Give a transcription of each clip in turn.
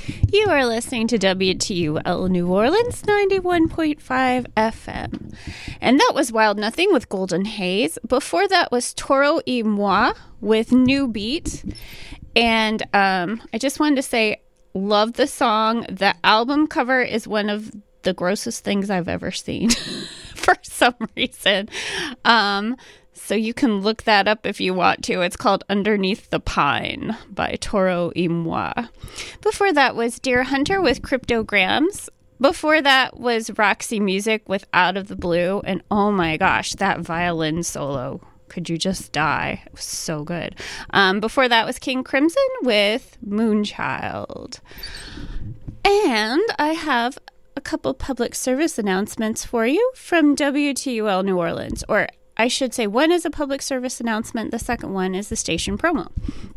You are listening to WTUL New Orleans 91.5 FM. And that was Wild Nothing with Golden Haze. Before that was Toro y Moi with New Beat. And I just wanted to say, love the song. The album cover is one of the grossest things I've ever seen for some reason. So you can look that up if you want to. It's called Underneath the Pine by Toro y Moi. Before that was Deer Hunter with Cryptograms. Before that was Roxy Music with Out of the Blue. And oh my gosh, that violin solo. Could you just die? It was so good. Before that was King Crimson with Moonchild. And I have a couple public service announcements for you from WTUL New Orleans. Or I should say, one is a public service announcement. The second one is the station promo.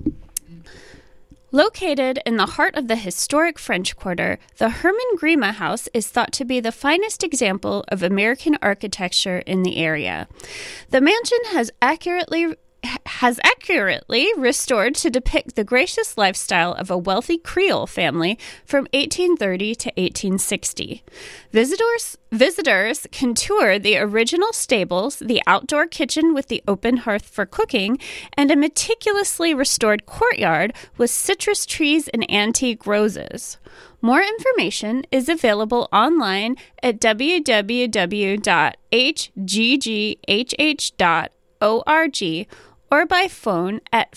Located in the heart of the historic French Quarter, the Herman Grima House is thought to be the finest example of American architecture in the area. The mansion has accurately restored to depict the gracious lifestyle of a wealthy Creole family from 1830 to 1860. Visitors can tour the original stables, the outdoor kitchen with the open hearth for cooking, and a meticulously restored courtyard with citrus trees and antique roses. More information is available online at www.hggh.org or by phone at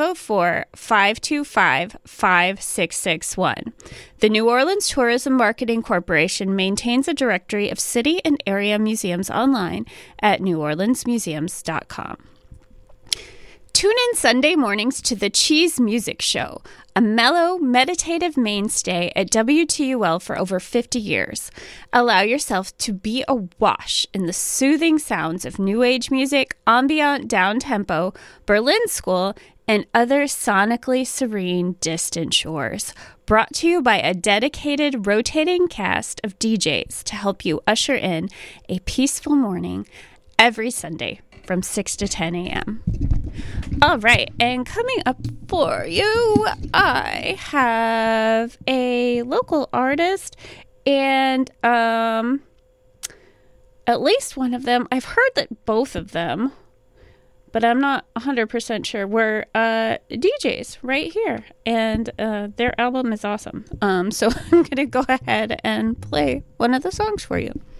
504-525-5661. The New Orleans Tourism Marketing Corporation maintains a directory of city and area museums online at neworleansmuseums.com. Tune in Sunday mornings to the Cheese Music Show, a mellow, meditative mainstay at WTUL for over 50 years. Allow yourself to be awash in the soothing sounds of new age music, ambient down-tempo, Berlin School, and other sonically serene distant shores. Brought to you by a dedicated rotating cast of DJs to help you usher in a peaceful morning every Sunday from 6 to 10 a.m. All right, and coming up for you, I have a local artist, and at least one of them, I've heard that both of them, but I'm not 100% sure, were DJs right here, and their album is awesome. So I'm going to go ahead and play one of the songs for you.